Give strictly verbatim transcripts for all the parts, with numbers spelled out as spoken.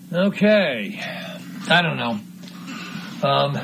Okay. I don't know. Um,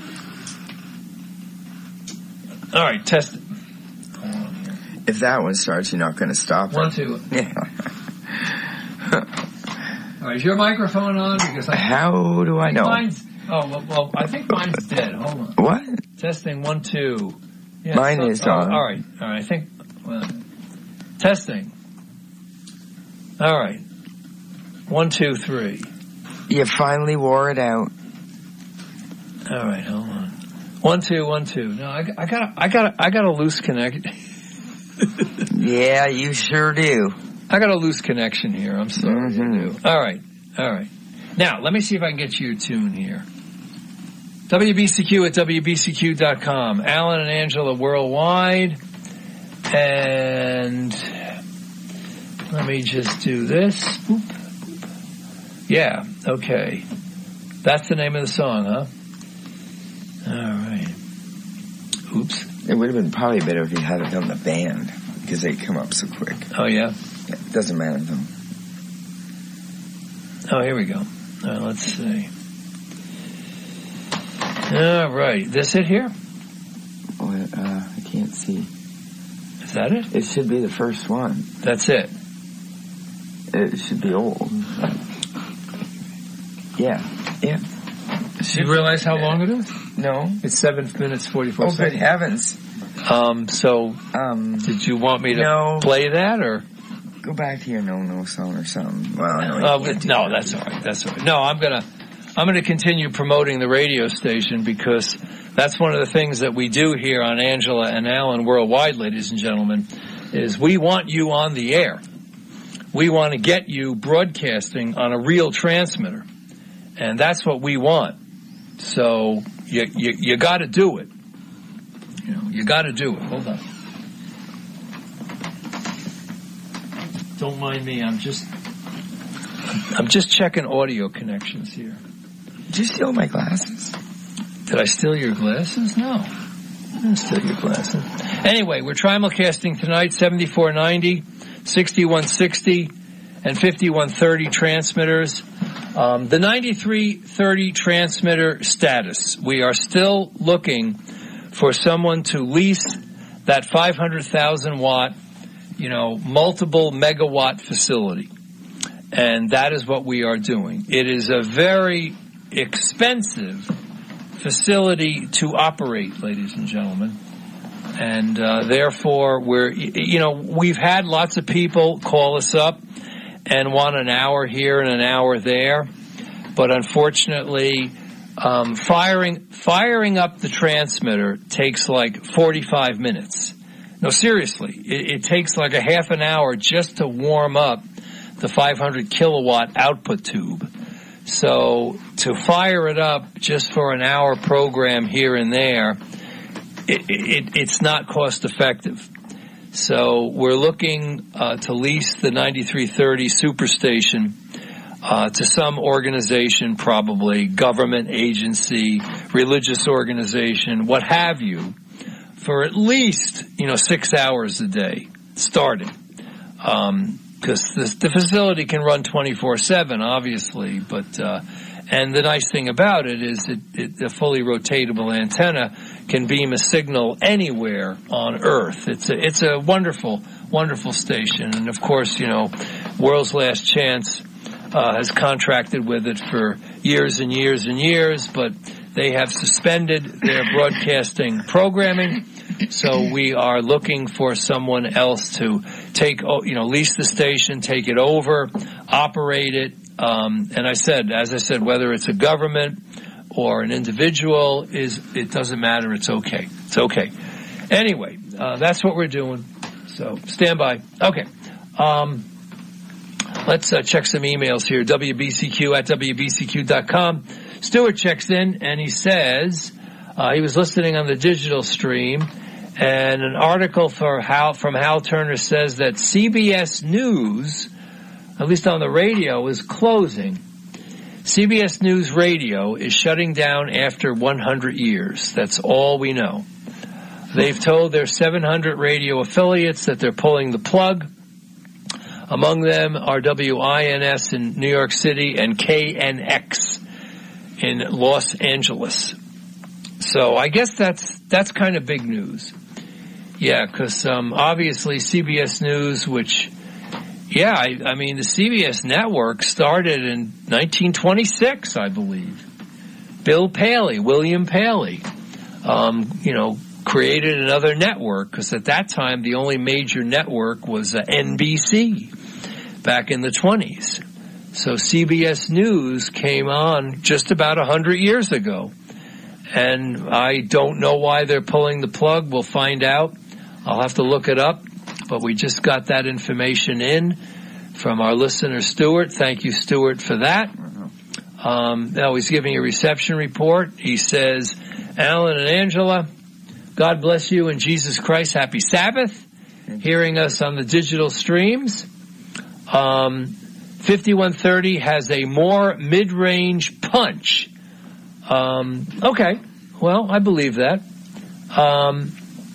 all right, test it. If that one starts, you're not going to stop it. One, two. Yeah. All right, is your microphone on? Because I How do I know? Mine's, oh, well, well, I think mine's dead. Hold on. What? Testing, one, two. Yeah, Mine so, is oh, on. All right, all right, I think, well, testing. All right. One, two, three. You finally wore it out. All right, hold on. One, two, one, two. No, I, I got, I got, I got a loose connection. Yeah, you sure do. I got a loose connection here. I'm sorry. Mm-hmm. All right, all right. Now, let me see if I can get you a tune here. W B C Q at W B C Q dot com. Alan and Angela worldwide. And let me just do this. Boop, boop. Yeah, okay. That's the name of the song, huh? All right. Oops. It would have been probably better if you had it on the band, because they come up so quick. Oh, yeah? Yeah, it doesn't matter, though. Oh, here we go. All right, let's see. All right. This it here? Oh, uh, I can't see. Is that it? It should be the first one. That's it. It should be old. Yeah. Yeah. Do you realize how long it is? No. It's seven minutes, forty-four Oh, seconds. good heavens. Um, so, Um, did you want me to no. play that, or? Go back to your no-no song or something. Well, no, you Uh, can't do no, that. that's all right. That's all right. No, I'm gonna, I'm gonna continue promoting the radio station, because that's one of the things that we do here on Angela and Alan Worldwide, ladies and gentlemen, is we want you on the air. We want to get you broadcasting on a real transmitter, and that's what we want. So you you, you got to do it. You know, you got to do it. Hold on. Don't mind me. I'm just I'm just checking audio connections here. Did you steal my glasses? Did I steal your glasses? No. I didn't steal your glasses. Anyway, we're trimulcasting tonight, seventy-four ninety, sixty-one sixty, and fifty-one thirty transmitters. Um, the ninety-three thirty transmitter status. We are still looking for someone to lease that five hundred thousand watt, you know, multiple megawatt facility. And that is what we are doing. It is a very expensive facility to operate, ladies and gentlemen. And uh, therefore, we're, you know, we've had lots of people call us up and want an hour here and an hour there. But unfortunately, um, firing firing up the transmitter takes like forty-five minutes. No, seriously, it, it takes like a half an hour just to warm up the five hundred kilowatt output tube. So to fire it up just for an hour program here and there, it, it, it's not cost effective. So we're looking uh, to lease the ninety-three thirty superstation uh, to some organization, probably government agency, religious organization, what have you, for at least, you know, six hours a day starting. Um, because the, the facility can run twenty-four seven, obviously, but, uh, and the nice thing about it is it, it, a fully rotatable antenna can beam a signal anywhere on Earth. It's a, it's a wonderful, wonderful station. And of course, you know, World's Last Chance, uh, has contracted with it for years and years and years, but they have suspended their broadcasting programming. So we are looking for someone else to take, you know, lease the station, take it over, operate it. Um, and I said, as I said, whether it's a government or an individual, is it doesn't matter. It's okay. It's okay. Anyway, uh, that's what we're doing. So stand by. Okay. Um, let's uh, check some emails here. W B C Q at W B C Q dot com. Stuart checks in and he says uh, he was listening on the digital stream. And an article for Hal, from Hal Turner says that C B S News, at least on the radio, is closing. C B S News Radio is shutting down after one hundred years. That's all we know. They've told their seven hundred radio affiliates that they're pulling the plug. Among them are W I N S in New York City and K N X in Los Angeles. So I guess that's that's kind of big news. Yeah, because um, obviously C B S News, which, yeah, I, I mean, the C B S network started in nineteen twenty-six, I believe. Bill Paley, William Paley, um, you know, created another network because at that time the only major network was uh, N B C back in the twenties. So C B S News came on just about one hundred years ago. And I don't know why they're pulling the plug. We'll find out. I'll have to look it up. But we just got that information in from our listener, Stuart. Thank you, Stuart, for that. Um, now he's giving a reception report. He says, Alan and Angela, God bless you in Jesus Christ. Happy Sabbath. Hearing us on the digital streams. Um, fifty-one thirty has a more mid-range punch. Um, okay. Well, I believe that. Um,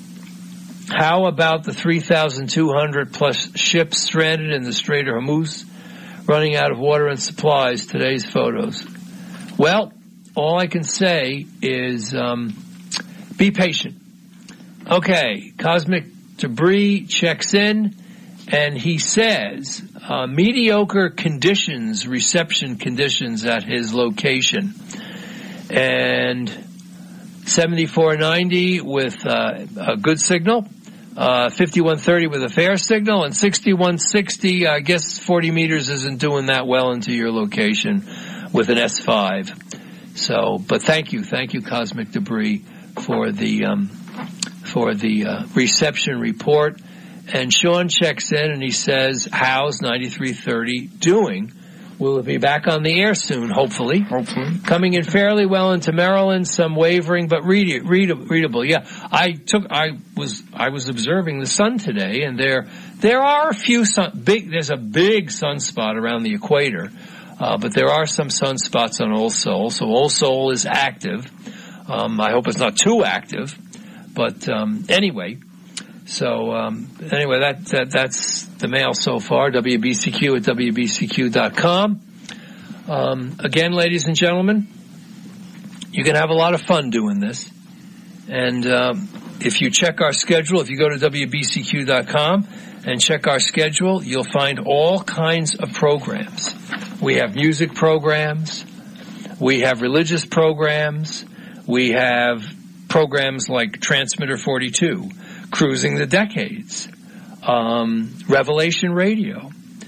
how about the three thousand two hundred plus ships stranded in the Strait of Hormuz, running out of water and supplies? Today's photos. Well, all I can say is, um, be patient. Okay. Cosmic Debris checks in and he says, uh, mediocre conditions, reception conditions at his location. And seventy-four ninety with uh, a good signal, uh, fifty-one thirty with a fair signal, and sixty-one sixty, I guess forty meters isn't doing that well into your location with an S five. So, but thank you, thank you, Cosmic Debris, for the um, for the uh, reception report. And Sean checks in and he says, how's ninety-three thirty doing? Will it be back on the air soon, hopefully? Hopefully. Coming in fairly well into Maryland, some wavering, but read, read, readable. Yeah, I took, I was, I was observing the sun today, and there, there are a few sun, big, there's a big sunspot around the equator, uh, but there are some sunspots on Old Sol. So Old Sol is active. Um, I hope it's not too active, but, um, anyway. So, um, anyway, that, that, that's the mail so far. W B C Q at W B C Q dot com. Um, again, ladies and gentlemen, you can have a lot of fun doing this. And, um, if you check our schedule, if you go to W B C Q dot com and check our schedule, you'll find all kinds of programs. We have music programs. We have religious programs. We have programs like Transmitter forty-two. Cruising the Decades, um, Revelation Radio,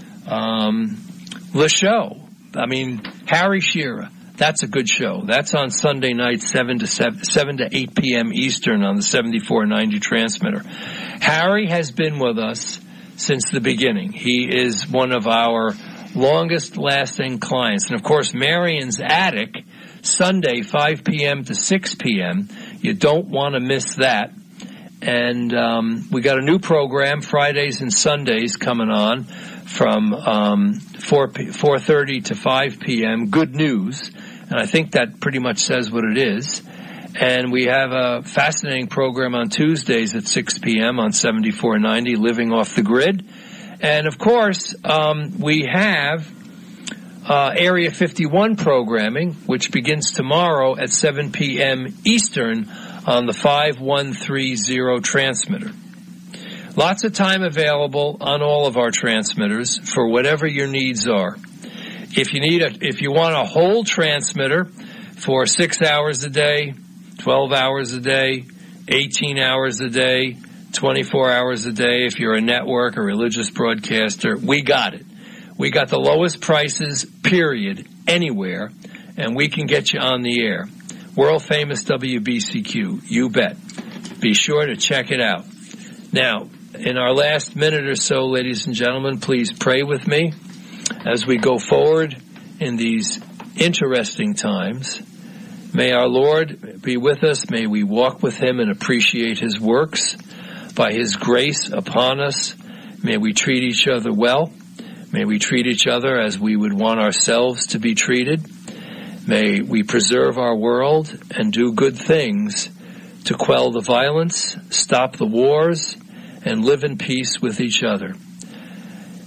um, The Show. I mean, Harry Shearer. That's a good show. That's on Sunday night, seven to seven, seven to eight p.m. Eastern on the seventy-four ninety transmitter. Harry has been with us since the beginning. He is one of our longest-lasting clients, and of course, Marion's Attic, Sunday, five p.m. to six p.m. You don't want to miss that. And um, we got a new program, Fridays and Sundays, coming on from um, four thirty to five p.m., Good News. And I think that pretty much says what it is. And we have a fascinating program on Tuesdays at six p.m. on seventy-four ninety, Living Off the Grid. And, of course, um, we have uh, Area fifty-one programming, which begins tomorrow at seven p.m. Eastern on the five one three zero transmitter. Lots of time available on all of our transmitters for whatever your needs are. If you need a, if you want a whole transmitter for six hours a day, twelve hours a day, eighteen hours a day, twenty-four hours a day, if you're a network or religious broadcaster, we got it. We got the lowest prices, period, anywhere, and we can get you on the air. World famous W B C Q, you bet. Be sure to check it out. Now, in our last minute or so, ladies and gentlemen, please pray with me as we go forward in these interesting times. May our Lord be with us. May we walk with Him and appreciate His works. By His grace upon us, may we treat each other well. May we treat each other as we would want ourselves to be treated. May we preserve our world and do good things to quell the violence, stop the wars, and live in peace with each other.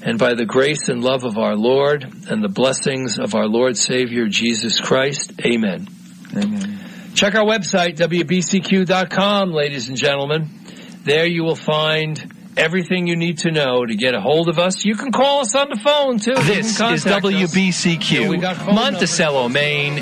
and by the grace and love of our Lord and the blessings of our Lord Savior Jesus Christ. Amen. Amen. Check our website, W B C Q dot com, ladies and gentlemen. There you will find everything you need to know to get a hold of us. You can call us on the phone, too. This is W B C Q, Yeah, we got phone Monticello, numbers. Maine.